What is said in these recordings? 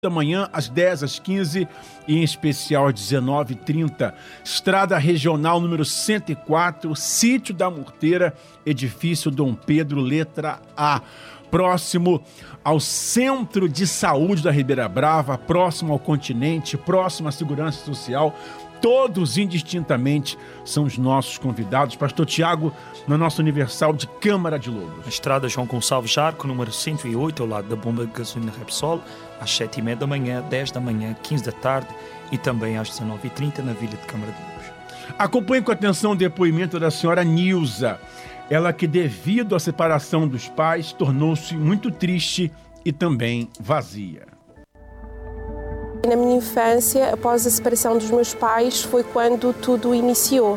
da manhã, às 10, às 15 e em especial às 19h30. Estrada Regional número 104, Sítio da Murteira, Edifício Dom Pedro, letra A. Próximo ao Centro de Saúde da Ribeira Brava, próximo ao Continente, próximo à Segurança Social. Todos indistintamente são os nossos convidados. Pastor Tiago, na nossa Universal de Câmara de Lobos. Estrada João Gonçalves Jarco, número 108, ao lado da bomba de gasolina Repsol, às 7h30 da manhã, 10 da manhã, 15 da tarde e também às 19h30 na Vila de Câmara de Lobos. Acompanhe com atenção o depoimento da senhora Nilza. Ela que, devido à separação dos pais, tornou-se muito triste e também vazia. Na minha infância, após a separação dos meus pais, foi quando tudo iniciou.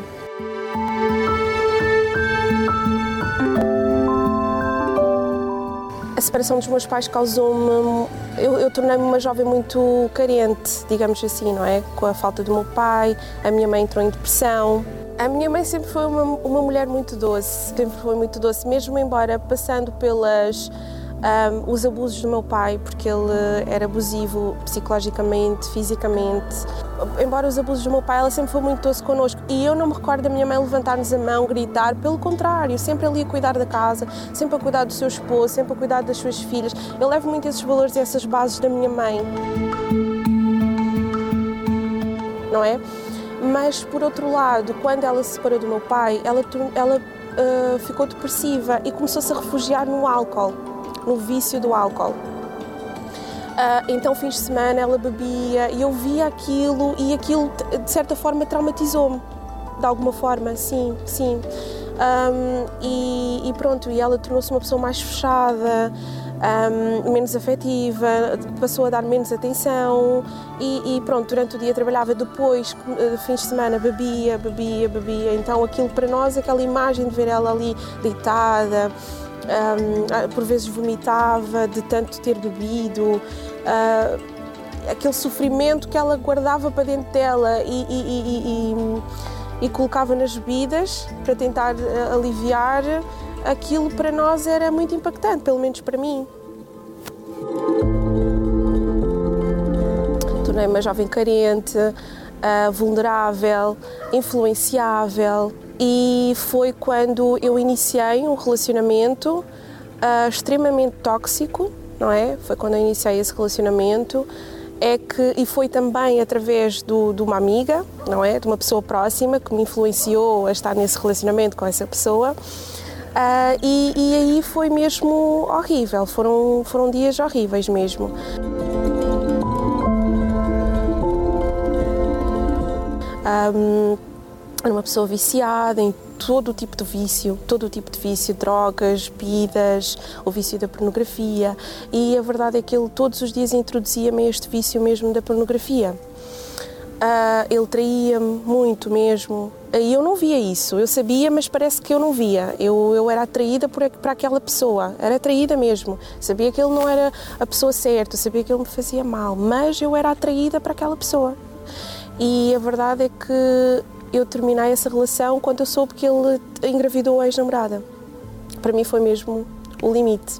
A separação dos meus pais causou-me... Eu tornei-me uma jovem muito carente, digamos assim, não é? Com a falta do meu pai, a minha mãe entrou em depressão. A minha mãe sempre foi uma mulher muito doce, mesmo embora passando pelas... os abusos do meu pai, porque ele era abusivo psicologicamente, fisicamente. Embora os abusos do meu pai, ela sempre foi muito doce connosco. E eu não me recordo da minha mãe levantar-nos a mão, gritar. Pelo contrário, sempre ali a cuidar da casa, sempre a cuidar do seu esposo, sempre a cuidar das suas filhas. Eu levo muito esses valores e essas bases da minha mãe. Não é? Mas, por outro lado, quando ela se separou do meu pai, ela ficou depressiva e começou-se a refugiar no álcool. No vício do álcool. Então, fins de semana, ela bebia e eu via aquilo e aquilo, de certa forma, traumatizou-me. De alguma forma, sim. E pronto, e ela tornou-se uma pessoa mais fechada, menos afetiva, passou a dar menos atenção e pronto, durante o dia trabalhava, depois, fins de semana, bebia. Então, aquilo para nós, aquela imagem de ver ela ali deitada, por vezes vomitava de tanto ter bebido, aquele sofrimento que ela guardava para dentro dela e colocava nas bebidas para tentar aliviar, aquilo para nós era muito impactante, pelo menos para mim. Tornei-me uma jovem carente, vulnerável, influenciável. E foi quando eu iniciei um relacionamento extremamente tóxico, não é? Foi quando eu iniciei esse relacionamento, e foi também através de uma amiga, não é? De uma pessoa próxima que me influenciou a estar nesse relacionamento com essa pessoa. E aí foi mesmo horrível, foram dias horríveis mesmo. Era uma pessoa viciada em todo o tipo de vício, drogas, bebidas, o vício da pornografia, e a verdade é que ele todos os dias introduzia-me este vício mesmo da pornografia. Ele traía-me muito mesmo, e eu não via isso, eu sabia, mas parece que eu não via, eu era atraída para aquela pessoa, era atraída mesmo, sabia que ele não era a pessoa certa, sabia que ele me fazia mal, mas eu era atraída para aquela pessoa. E a verdade é que eu terminei essa relação quando eu soube que ele engravidou a ex-namorada. Para mim foi mesmo o limite.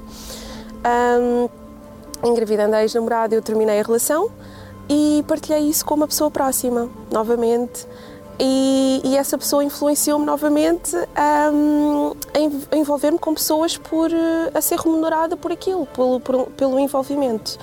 Engravidando a ex-namorada, eu terminei a relação e partilhei isso com uma pessoa próxima, novamente. E essa pessoa influenciou-me novamente a envolver-me com pessoas a ser remunerada por aquilo, pelo envolvimento.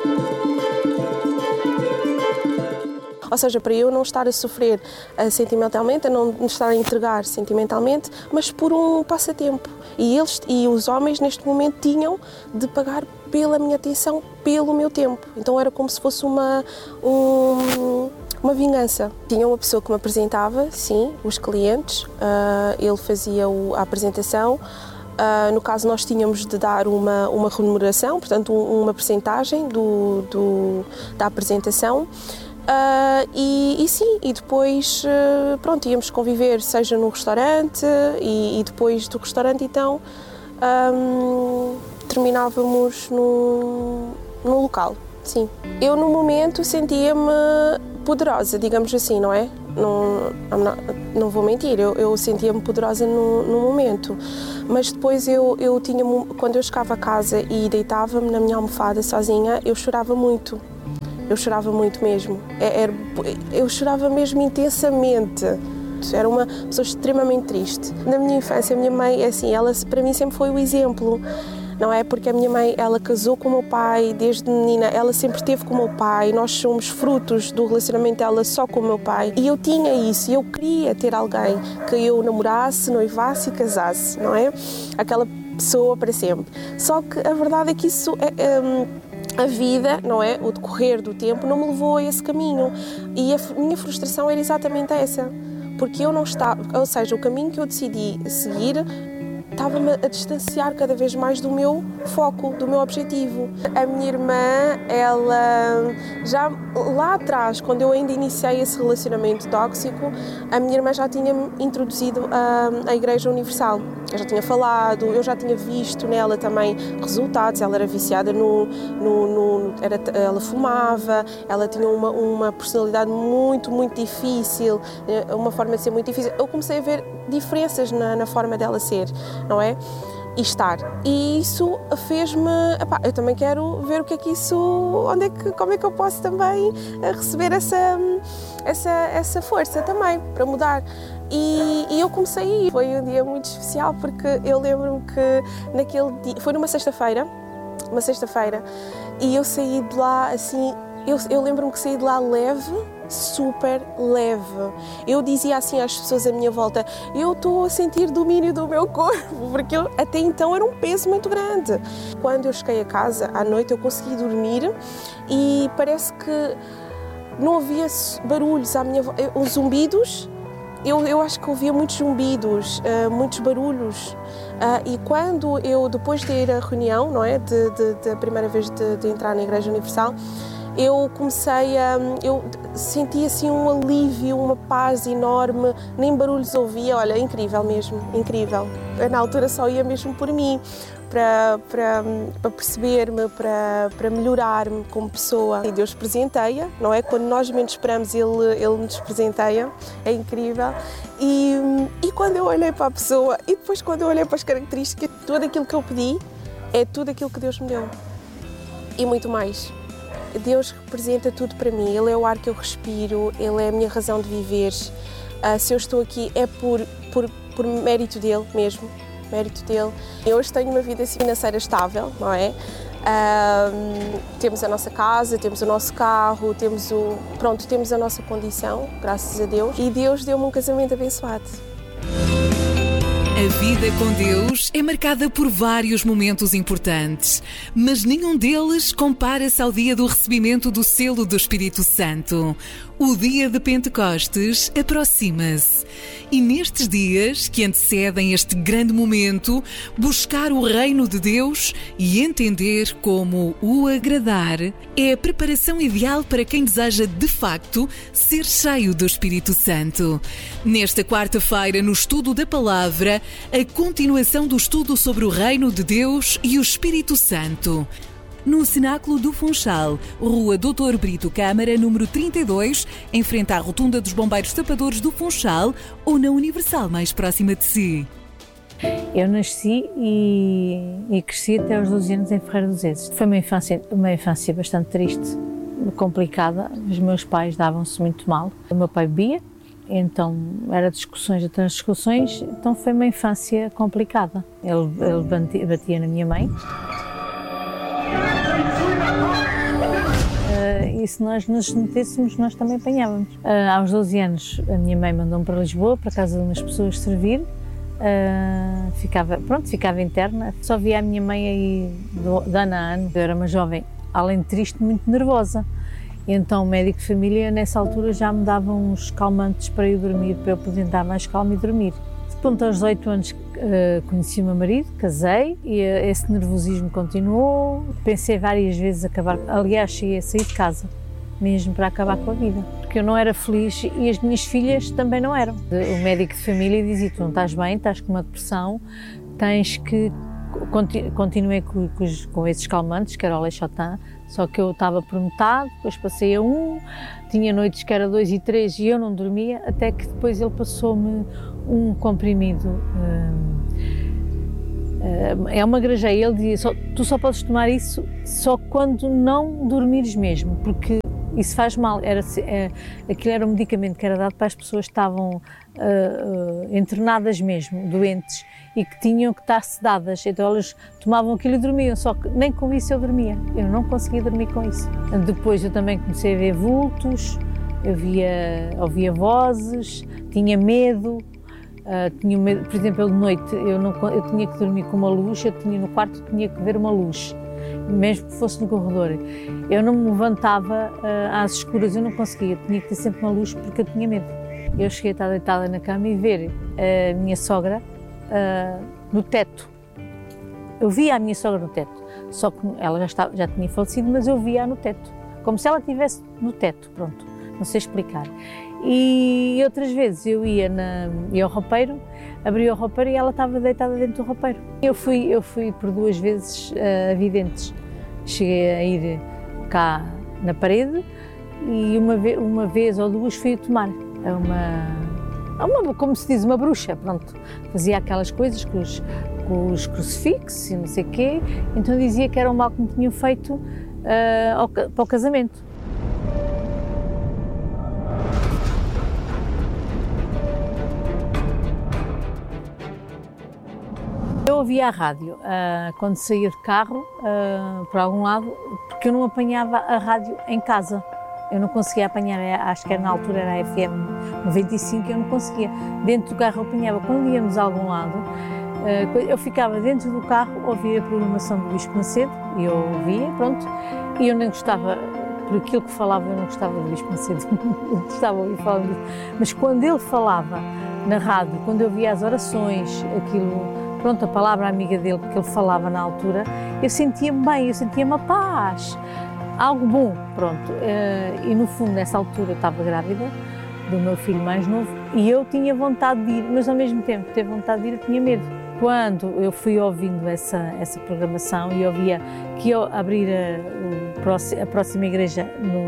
Ou seja, para eu não estar a sofrer sentimentalmente, a não me estar a entregar sentimentalmente, mas por um passatempo. E os homens, neste momento, tinham de pagar pela minha atenção, pelo meu tempo. Então era como se fosse uma vingança. Tinha uma pessoa que me apresentava, sim, os clientes, ele fazia a apresentação. No caso, nós tínhamos de dar uma remuneração, portanto, uma percentagem da apresentação. E depois, pronto, íamos conviver, seja no restaurante e depois do restaurante, então, terminávamos no local, sim. Eu, no momento, sentia-me poderosa, digamos assim, não é? Não vou mentir, eu sentia-me poderosa no momento, mas depois quando eu chegava a casa e deitava-me na minha almofada sozinha, eu chorava muito. Eu chorava muito mesmo. Eu chorava mesmo intensamente. Era uma pessoa extremamente triste. Na minha infância, a minha mãe, assim, ela para mim sempre foi o exemplo. Não é? Porque a minha mãe, ela casou com o meu pai desde menina, ela sempre esteve com o meu pai, nós somos frutos do relacionamento dela só com o meu pai. E eu tinha isso, eu queria ter alguém que eu namorasse, noivasse e casasse, não é? Aquela pessoa para sempre. Só que a verdade é que isso... A vida, não é? O decorrer do tempo não me levou a esse caminho. E a minha frustração era exatamente essa. Porque eu não estava... Ou seja, o caminho que eu decidi seguir estava-me a distanciar cada vez mais do meu foco, do meu objetivo. A minha irmã, ela já lá atrás, quando eu ainda iniciei esse relacionamento tóxico, a minha irmã já tinha-me introduzido à Igreja Universal. Eu já tinha falado, eu já tinha visto nela também resultados. Ela era viciada ela fumava, ela tinha uma personalidade muito, muito difícil, uma forma de ser muito difícil. Eu comecei a ver diferenças na forma dela ser, não é? E estar. E isso fez-me... eu também quero ver o que é que isso... como é que eu posso também receber essa força também, para mudar. E eu comecei a ir. Foi um dia muito especial, porque eu lembro-me que naquele dia... Foi numa sexta-feira, e eu saí de lá assim... Eu lembro-me que saí de lá leve, super leve. Eu dizia assim às pessoas à minha volta: eu estou a sentir domínio do meu corpo, porque até então era um peso muito grande. Quando eu cheguei a casa, à noite, eu consegui dormir e parece que não havia barulhos à minha volta, os zumbidos. Eu acho que ouvia muitos zumbidos, muitos barulhos. E quando eu, depois de ir à reunião, não é, de primeira vez de entrar na Igreja Universal, eu senti assim um alívio, uma paz enorme, nem barulhos ouvia, olha, incrível mesmo, incrível. Eu, na altura só ia mesmo por mim, para perceber-me, para melhorar-me como pessoa. E Deus presenteia, não é? Quando nós menos esperamos, Ele nos presenteia, é incrível. E quando eu olhei para a pessoa e depois quando eu olhei para as características, tudo aquilo que eu pedi é tudo aquilo que Deus me deu e muito mais. Deus representa tudo para mim, Ele é o ar que eu respiro, Ele é a minha razão de viver. Se eu estou aqui é por mérito dEle mesmo, mérito dEle. Eu hoje tenho uma vida financeira estável, não é? Temos a nossa casa, temos o nosso carro, temos a nossa condição, graças a Deus. E Deus deu-me um casamento abençoado. A vida com Deus é marcada por vários momentos importantes, mas nenhum deles compara-se ao dia do recebimento do selo do Espírito Santo. O dia de Pentecostes aproxima-se e nestes dias que antecedem este grande momento, buscar o reino de Deus e entender como o agradar é a preparação ideal para quem deseja de facto ser cheio do Espírito Santo. Nesta quarta-feira, no estudo da Palavra, a continuação do estudo sobre o reino de Deus e o Espírito Santo. No Cenáculo do Funchal, Rua Doutor Brito Câmara, número 32, em frente à Rotunda dos Bombeiros Tapadores do Funchal, ou na Universal mais próxima de si. Eu nasci e cresci até aos 12 anos em Ferreira dos Ezes. Foi uma infância bastante triste, complicada. Os meus pais davam-se muito mal. O meu pai bebia, então era discussões atrás de discussões, então foi uma infância complicada. Ele batia na minha mãe. E se nós nos metêssemos, nós também apanhávamos. Aos 12 anos, a minha mãe mandou-me para Lisboa, para a casa de umas pessoas servir. Ficava interna. Só via a minha mãe aí de ano a ano. Eu era uma jovem, além de triste, muito nervosa. E então o médico de família, nessa altura, já me dava uns calmantes para eu dormir, para eu poder dar mais calma e dormir. Depois, aos 18 anos, conheci o meu marido, casei e esse nervosismo continuou. Pensei várias vezes acabar, aliás, cheguei a sair de casa, mesmo para acabar com a vida, porque eu não era feliz e as minhas filhas também não eram. O médico de família dizia: tu não estás bem, estás com uma depressão, tens que... Continuei com esses calmantes, que era o Lexotan, só que eu estava por metade, depois passei a 1, tinha noites que era 2 e 3 e eu não dormia, até que depois ele passou-me um comprimido, é uma grajeia. Ele dizia: tu só podes tomar isso só quando não dormires mesmo, porque Isso faz mal. Aquilo era um medicamento que era dado para as pessoas que estavam internadas mesmo, doentes, e que tinham que estar sedadas. Então elas tomavam aquilo e dormiam, só que nem com isso eu dormia. Eu não conseguia dormir com isso. Depois eu também comecei a ver vultos, ouvia vozes, tinha medo. Por exemplo, de noite eu tinha que dormir com uma luz, no quarto tinha que ver uma luz, mesmo que fosse no corredor. Eu não me levantava às escuras, eu não conseguia, tinha que ter sempre uma luz porque eu tinha medo. Eu cheguei a estar deitada na cama e ver a minha sogra no teto. Eu via a minha sogra no teto, só que ela já tinha falecido, mas eu via-a no teto, como se ela estivesse no teto, pronto, não sei explicar. E outras vezes eu ia ao roupeiro, abria o roupeiro e ela estava deitada dentro do roupeiro. Eu fui por 2 vezes a videntes. Cheguei a ir cá na parede e uma vez ou 2 fui a tomar. Como se diz, uma bruxa, pronto. Fazia aquelas coisas com os crucifixos e não sei o quê, então dizia que era o mal que me tinham feito para o casamento. Eu ouvia a rádio quando saía de carro para algum lado, porque eu não apanhava a rádio em casa. Eu não conseguia apanhar, acho que na altura era a FM 95, eu não conseguia. Dentro do carro eu apanhava. Quando íamos a algum lado, eu ficava dentro do carro, ouvia a programação do Bispo Macedo, e eu ouvia, pronto, e eu nem gostava, por aquilo que falava, eu não gostava do Bispo Macedo, eu gostava de ouvir falar disso. Mas quando ele falava na rádio, quando eu via as orações, pronto, a palavra amiga dele, porque ele falava na altura, eu sentia-me bem, eu sentia-me a paz, algo bom, pronto. E no fundo, nessa altura, eu estava grávida do meu filho mais novo e eu tinha vontade de ir, mas ao mesmo tempo de ter vontade de ir, eu tinha medo. Quando eu fui ouvindo essa programação e ouvia que ia abrir a próxima igreja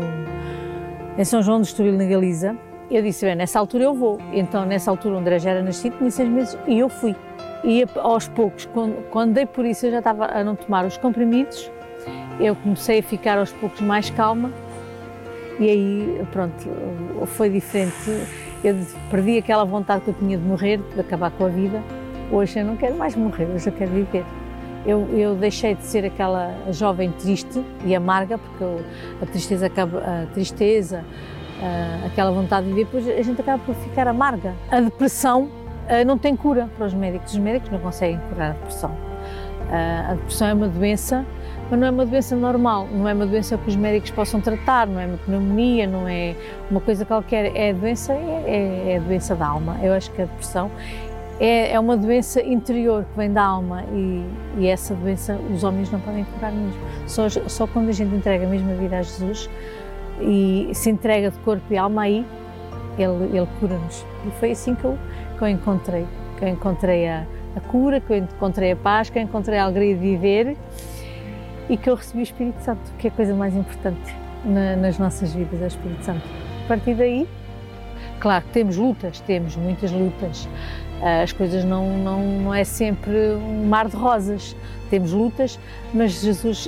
em São João do Estoril, na Galiza, eu disse, bem, nessa altura eu vou. Então, nessa altura, o André já era nascido, tinha 6 meses, e eu fui. E aos poucos, quando dei por isso, eu já estava a não tomar os comprimidos, eu comecei a ficar aos poucos mais calma e aí, pronto, foi diferente. Eu perdi aquela vontade que eu tinha de morrer, de acabar com a vida. Hoje eu não quero mais morrer, hoje eu quero viver. Eu deixei de ser aquela jovem triste e amarga, porque a tristeza, aquela vontade de viver, depois a gente acaba por ficar amarga. A depressão não tem cura para os médicos não conseguem curar a depressão. A depressão é uma doença, mas não é uma doença normal, não é uma doença que os médicos possam tratar, não é uma pneumonia, não é uma coisa qualquer, é a doença da alma. Eu acho que a depressão é uma doença interior que vem da alma e essa doença os homens não podem curar mesmo. Só quando a gente entrega mesmo a vida a Jesus e se entrega de corpo e alma, aí Ele cura-nos. E foi assim que eu encontrei. Que eu encontrei a cura, que eu encontrei a paz, que eu encontrei a alegria de viver e que eu recebi o Espírito Santo, que é a coisa mais importante nas nossas vidas, é o Espírito Santo. A partir daí, claro que temos lutas, temos muitas lutas. As coisas não é sempre um mar de rosas. Temos lutas, mas Jesus,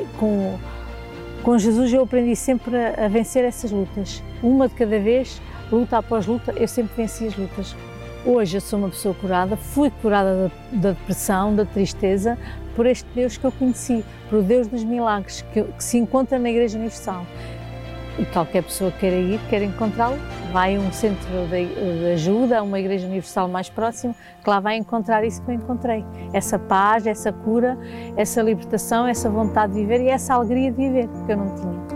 com Jesus eu aprendi sempre a vencer essas lutas. Uma de cada vez, luta após luta, eu sempre venci as lutas. Hoje eu sou uma pessoa curada, fui curada da depressão, da tristeza, por este Deus que eu conheci, por o Deus dos milagres, que se encontra na Igreja Universal. E qualquer pessoa que queira encontrá-lo, vai a um centro de ajuda, a uma Igreja Universal mais próxima, que lá vai encontrar isso que eu encontrei. Essa paz, essa cura, essa libertação, essa vontade de viver e essa alegria de viver, que eu não tinha.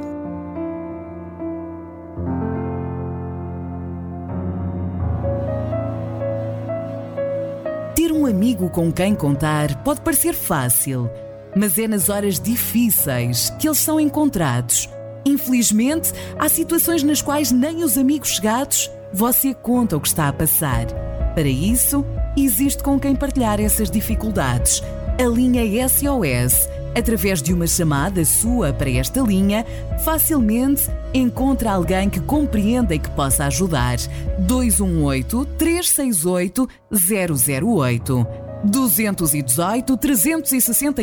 Ter um amigo com quem contar pode parecer fácil, mas é nas horas difíceis que eles são encontrados. Infelizmente, há situações nas quais nem os amigos chegados você conta o que está a passar. Para isso, existe com quem partilhar essas dificuldades. A linha SOS. Através de uma chamada sua para esta linha, facilmente encontra alguém que compreenda e que possa ajudar. 218-368-008.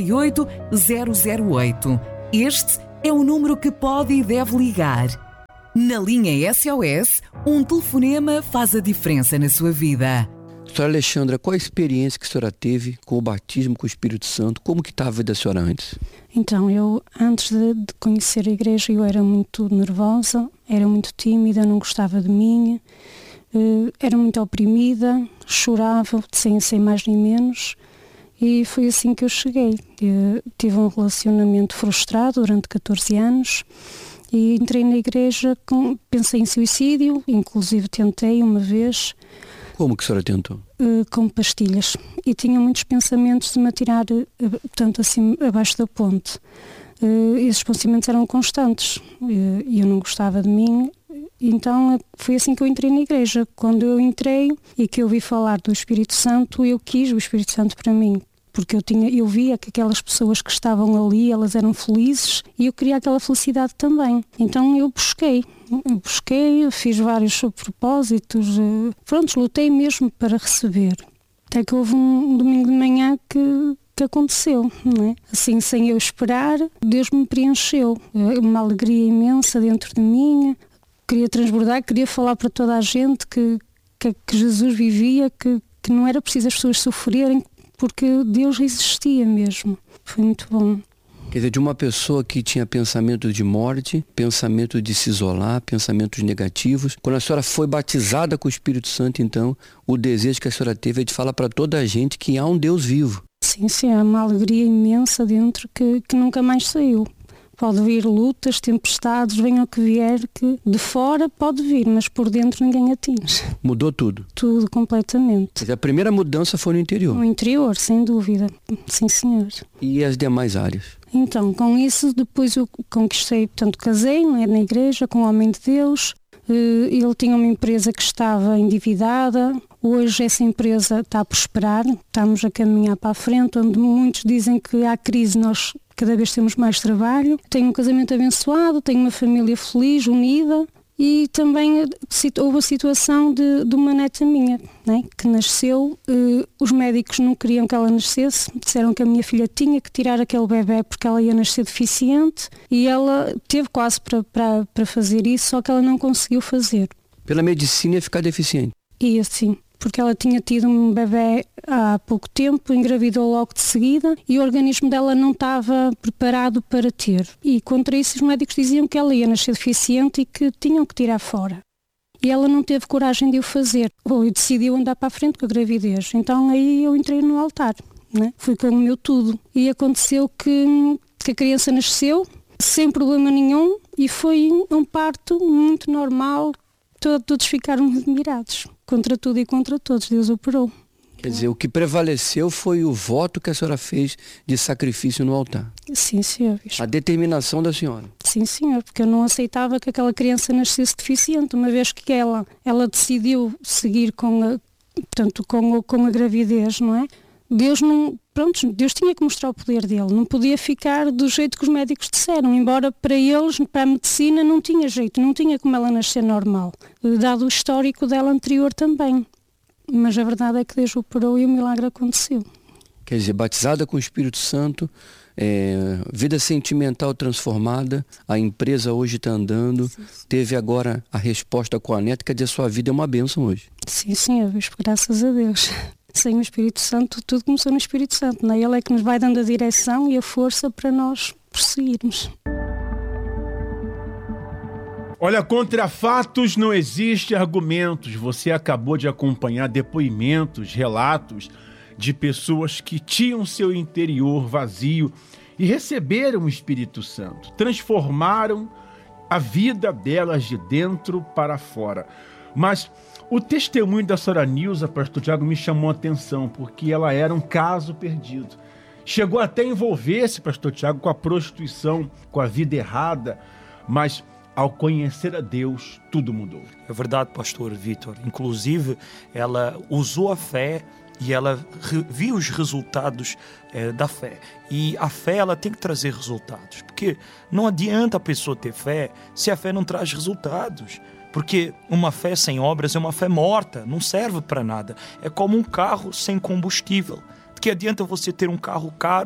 218-368-008. Este é o número que pode e deve ligar. Na linha SOS, um telefonema faz a diferença na sua vida. Senhora Alexandra, qual a experiência que a senhora teve com o batismo com o Espírito Santo? Como que estava a vida da senhora antes? Então, eu antes de conhecer a igreja, eu era muito nervosa, era muito tímida, não gostava de mim, era muito oprimida, chorava sem mais nem menos. E foi assim que eu cheguei. Eu tive um relacionamento frustrado durante 14 anos e entrei na igreja, pensei em suicídio, inclusive tentei uma vez. Como que a senhora tentou? Com pastilhas. E tinha muitos pensamentos de me atirar, tanto assim, abaixo da ponte. Esses pensamentos eram constantes e eu não gostava de mim. Então foi assim que eu entrei na igreja. Quando eu entrei e que eu ouvi falar do Espírito Santo, eu quis o Espírito Santo para mim. Porque eu via que aquelas pessoas que estavam ali, elas eram felizes e eu queria aquela felicidade também. Então eu busquei, fiz vários propósitos, lutei mesmo para receber. Até que houve um domingo de manhã que aconteceu, não é? Assim, sem eu esperar, Deus me preencheu. Uma alegria imensa dentro de mim, queria transbordar, queria falar para toda a gente que Jesus vivia, que não era preciso as pessoas sofrerem, porque Deus existia mesmo. Foi muito bom. Quer dizer, de uma pessoa que tinha pensamento de morte, pensamento de se isolar, pensamentos negativos. Quando a senhora foi batizada com o Espírito Santo, então, o desejo que a senhora teve é de falar para toda a gente que há um Deus vivo. Sim, há uma alegria imensa dentro que nunca mais saiu. Pode vir lutas, tempestades, venha o que vier, que de fora pode vir, mas por dentro ninguém atinge. Mudou tudo? Tudo, completamente. A primeira mudança foi no interior? No interior, sem dúvida. Sim, senhor. E as demais áreas? Então, com isso, depois eu conquistei, portanto, casei, não é, na igreja, com um homem de Deus. Ele tinha uma empresa que estava endividada. Hoje essa empresa está a prosperar, estamos a caminhar para a frente, onde muitos dizem que há crise, nós cada vez temos mais trabalho. Tenho um casamento abençoado, tenho uma família feliz, unida, e também houve a situação de uma neta minha, né, que nasceu. Os médicos não queriam que ela nascesse, disseram que a minha filha tinha que tirar aquele bebê porque ela ia nascer deficiente, e ela teve quase para fazer isso, só que ela não conseguiu fazer. Pela medicina ia ficar deficiente? E assim, porque ela tinha tido um bebê há pouco tempo, engravidou logo de seguida e o organismo dela não estava preparado para ter. E contra isso os médicos diziam que ela ia nascer deficiente e que tinham que tirar fora. E ela não teve coragem de o fazer, ou decidiu andar para a frente com a gravidez. Então aí eu entrei no altar, né? Fui com o meu tudo. E aconteceu que a criança nasceu sem problema nenhum e foi um parto muito normal. Todos ficaram admirados. Contra tudo e contra todos, Deus operou. Quer dizer, o que prevaleceu foi o voto que a senhora fez de sacrifício no altar. Sim, senhor. A determinação da senhora. Sim, senhor, porque eu não aceitava que aquela criança nascesse deficiente, uma vez que ela decidiu seguir com a gravidez, não é? Deus tinha que mostrar o poder dele, não podia ficar do jeito que os médicos disseram, embora para eles, para a medicina, não tinha jeito, não tinha como ela nascer normal, dado o histórico dela anterior também. Mas a verdade é que Deus operou e o milagre aconteceu. Quer dizer, batizada com o Espírito Santo, vida sentimental transformada, a empresa hoje está andando, teve agora a resposta com a neta, quer dizer, sua vida é uma bênção hoje. Sim, senhor, graças a Deus. Sem o Espírito Santo, tudo começou no Espírito Santo, não é? Ele é que nos vai dando a direção e a força para nós prosseguirmos. Olha, contra fatos não existe argumentos. Você acabou de acompanhar depoimentos, relatos de pessoas que tinham seu interior vazio e receberam o Espírito Santo. Transformaram a vida delas de dentro para fora. Mas o testemunho da senhora Nilza, pastor Tiago, me chamou a atenção, porque ela era um caso perdido. Chegou até a envolver-se, pastor Tiago, com a prostituição, com a vida errada, mas ao conhecer a Deus, tudo mudou. É verdade, pastor Vítor. Inclusive, ela usou a fé e ela viu os resultados da fé. E a fé, ela tem que trazer resultados, porque não adianta a pessoa ter fé se a fé não traz resultados. Porque uma fé sem obras é uma fé morta, não serve para nada. É como um carro sem combustível. De que adianta você ter um carro caro,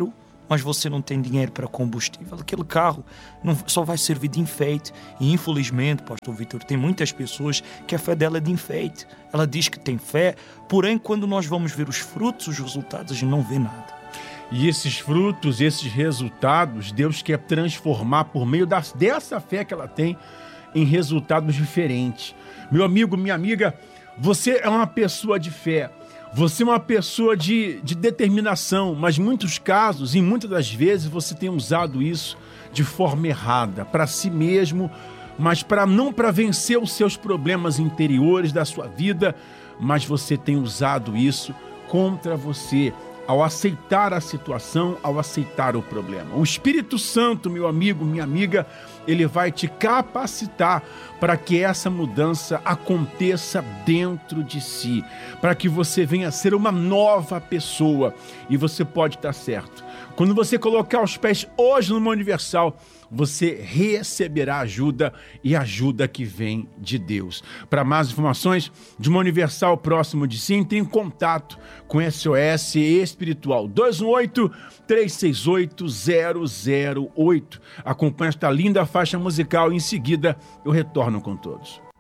mas você não tem dinheiro para combustível. Aquele carro só vai servir de enfeite. E infelizmente, pastor Vítor, tem muitas pessoas que a fé dela é de enfeite. Ela diz que tem fé, porém quando nós vamos ver os frutos, os resultados, a gente não vê nada. E esses frutos, esses resultados, Deus quer transformar por meio dessa fé que ela tem em resultados diferentes. Meu amigo, minha amiga, você é uma pessoa de fé, você é uma pessoa de determinação, mas em muitos casos, e muitas das vezes, você tem usado isso de forma errada, para si mesmo, mas não para vencer os seus problemas interiores da sua vida, mas você tem usado isso contra você, ao aceitar a situação, ao aceitar o problema. O Espírito Santo, meu amigo, minha amiga, ele vai te capacitar para que essa mudança aconteça dentro de si, para que você venha a ser uma nova pessoa. E você pode estar certo. Quando você colocar os pés hoje no Mundo Universal, você receberá ajuda, e ajuda que vem de Deus. Para mais informações de uma Universal próximo de si, entre em contato com SOS Espiritual 218-368-008. Acompanhe esta linda faixa musical e em seguida eu retorno com todos.